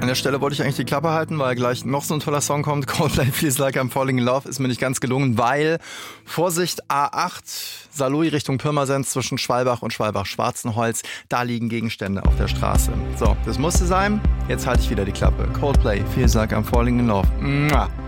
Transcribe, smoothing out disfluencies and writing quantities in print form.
An der Stelle wollte ich eigentlich die Klappe halten, weil gleich noch so ein toller Song kommt. Coldplay Feels Like I'm Falling in Love ist mir nicht ganz gelungen, weil, Vorsicht, A8, Saarlouis Richtung Pirmasens zwischen Schwalbach und Schwalbach-Schwarzenholz, da liegen Gegenstände auf der Straße. So, das musste sein. Jetzt halte ich wieder die Klappe. Coldplay Feels Like I'm Falling in Love. Mua.